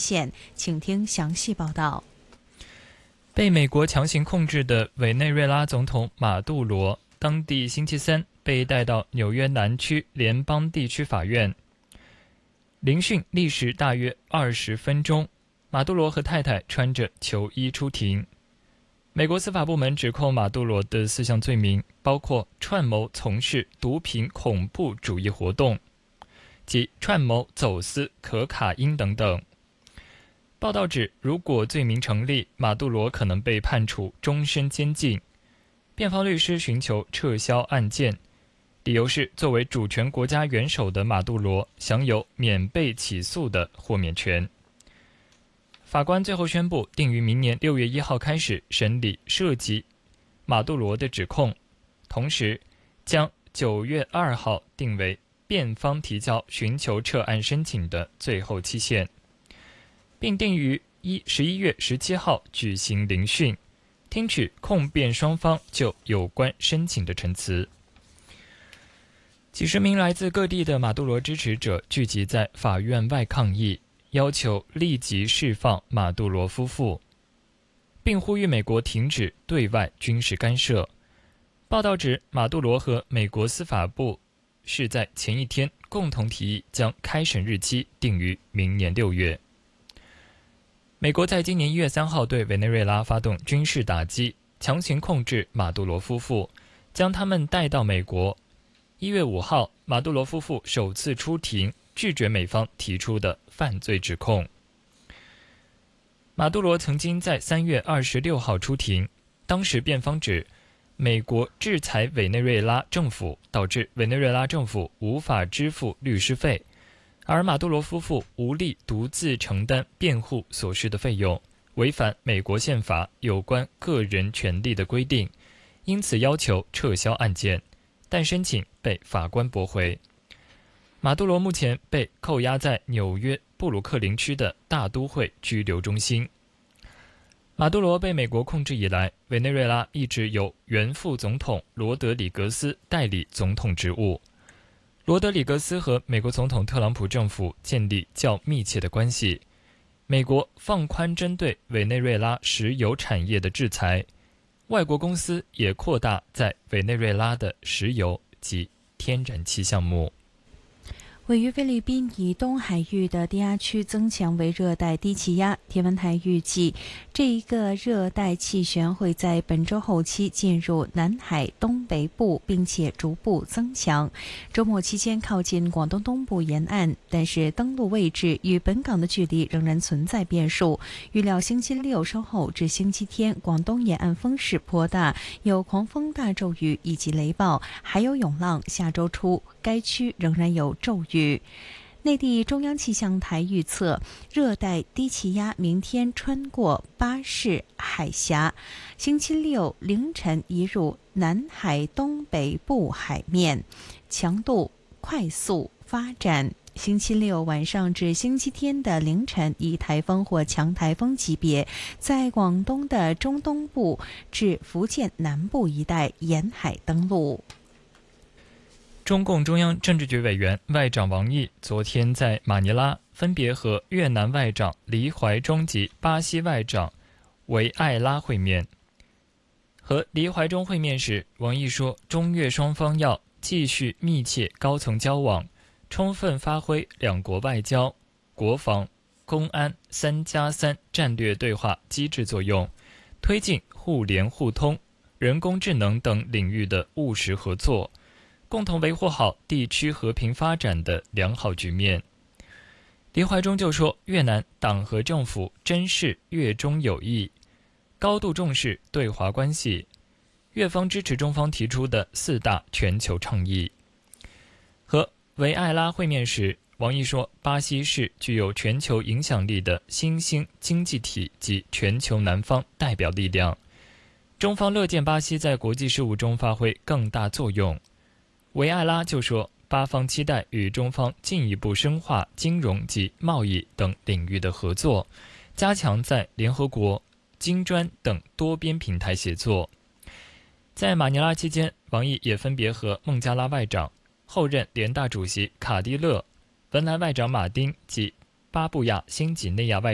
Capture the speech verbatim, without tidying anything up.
现。请听详细报道。 被美国强行控制的委内瑞拉总统马杜罗，当地星期三被带到纽约南区联邦地区法院。聆讯历时大约二十分钟，马杜罗和太太穿着球衣出庭。美国司法部门指控马杜罗的四项罪名包括串谋从事毒品恐怖主义活动，及串谋走私可卡因等等。报道指，如果罪名成立，马杜罗可能被判处终身监禁。辩方律师寻求撤销案件，理由是作为主权国家元首的马杜罗享有免被起诉的豁免权。法官最后宣布，定于明年六月一号开始审理涉及马杜罗的指控，同时将九月二号定为辩方提交寻求撤案申请的最后期限，并定于十一月十七号举行聆讯，听取控辩双方就有关申请的陈词。几十名来自各地的马杜罗支持者聚集在法院外抗议，要求立即释放马杜罗夫妇，并呼吁美国停止对外军事干涉。报道指，马杜罗和美国司法部是在前一天共同提议将开审日期定于明年六月。美国在今年一月三号对委内瑞拉发动军事打击，强行控制马杜罗夫妇，将他们带到美国。一月五号，马杜罗夫妇首次出庭，拒绝美方提出的犯罪指控。马杜罗曾经在三月二十六号出庭，当时辩方指美国制裁委内瑞拉政府，导致委内瑞拉政府无法支付律师费，而马杜罗夫妇无力独自承担辩护所需的费用，违反美国宪法有关个人权利的规定，因此要求撤销案件，但申请被法官驳回。马杜罗目前被扣押在纽约布鲁克林区的大都会拘留中心。马杜罗被美国控制以来，委内瑞拉一直由原副总统罗德里格斯代理总统职务。罗德里格斯和美国总统特朗普政府建立较密切的关系。美国放宽针对委内瑞拉石油产业的制裁，外国公司也扩大在委内瑞拉的石油及天然气项目。 位于菲律宾以东海域的低压区增强为热带低气压，天文台预计这一个热带气旋会在本周后期进入南海东北部，并且逐步增强。周末期间靠近广东东部沿岸，但是登陆位置与本港的距离仍然存在变数。预料星期六稍后至星期天，广东沿岸风势颇大，有狂风大骤雨以及雷暴，还有涌浪。下周初该区仍然有骤雨。内地中央气象台预测，热带低气压明天穿过巴士海峡，星期六凌晨移入南海东北部海面，强度快速发展。星期六晚上至星期天的凌晨，以台风或强台风级别，在广东的中东部至福建南部一带沿海登陆。 中共中央政治局委员外长王毅昨天在马尼拉分别和越南外长黎怀中及巴西外长维艾拉会面。和黎怀中会面时，王毅说，中越双方要继续密切高层交往，充分发挥两国外交、国防、公安三加三战略对话机制作用，推进互联互通、人工智能等领域的务实合作，共同维护好地区和平发展的良好局面。黎怀中就说，越南党和政府珍视越中友谊，高度重视对华关系，越方支持中方提出的四大全球倡议。和维艾拉会面时，王毅说，巴西是具有全球影响力的新兴经济体及全球南方代表力量，中方乐见巴西在国际事务中发挥更大作用。维艾拉就说，巴方期待与中方进一步深化金融及贸易等领域的合作，加强在联合国、金砖等多边平台协作。在马尼拉期间，王毅也分别和孟加拉外长、后任联大主席卡蒂勒、文莱外长马丁及巴布亚新几内亚外长